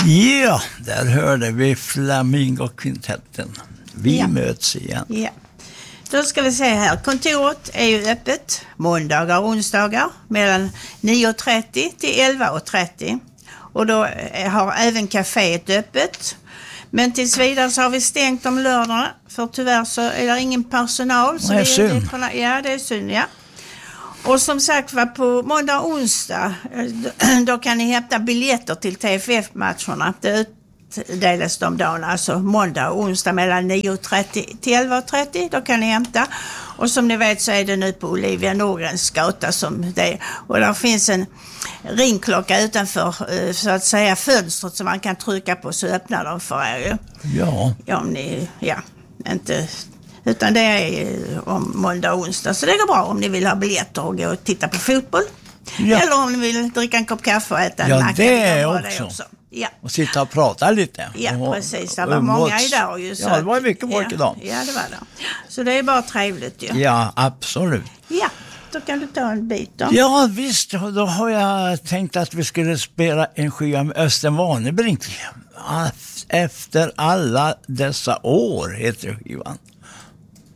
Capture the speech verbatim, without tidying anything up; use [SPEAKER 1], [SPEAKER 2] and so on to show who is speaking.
[SPEAKER 1] Ja, där hörde vi Flamingo-kvintetten. Vi ja. möts igen.
[SPEAKER 2] Ja. Då ska vi se här. Kontoret är ju öppet måndagar och onsdagar mellan nio och trettio till elva och trettio. Och då har även kaféet öppet. Men tills vidare så har vi stängt om lördagarna. För tyvärr så är det ingen personal. Så
[SPEAKER 1] det är synd.
[SPEAKER 2] Det, ja, det är synd, ja. Och som sagt var på måndag och onsdag då kan ni hämta biljetter till T F F-matcherna. Det utdelas de dagarna, alltså måndag och onsdag mellan nio och trettio till elva och trettio. Då kan ni hämta. Och som ni vet så är det nu på Olivia Norgrens gata som det är. Och där finns en ringklocka utanför så att säga fönstret som man kan trycka på så öppnar de för er ju.
[SPEAKER 1] Ja.
[SPEAKER 2] Ja, om ni, ja, inte... Utan det är om måndag och onsdag. Så det går bra om ni vill ha biljetter och gå och titta på fotboll. Ja. Eller om ni vill dricka en kopp kaffe och äta en
[SPEAKER 1] ja,
[SPEAKER 2] macka.
[SPEAKER 1] Det är också.
[SPEAKER 2] Det också. Ja.
[SPEAKER 1] Och sitta och prata lite.
[SPEAKER 2] Ja,
[SPEAKER 1] och,
[SPEAKER 2] precis. Det var och, många och, idag. Ju, så
[SPEAKER 1] ja, det var mycket folk
[SPEAKER 2] ja,
[SPEAKER 1] idag.
[SPEAKER 2] Ja, det var det. Så det är bara trevligt ju.
[SPEAKER 1] Ja, absolut.
[SPEAKER 2] Ja, då kan du ta en bit då.
[SPEAKER 1] Ja, visst. Då har jag tänkt att vi skulle spela en skiva med Östen Warnebrink. Efter alla dessa år heter skivan.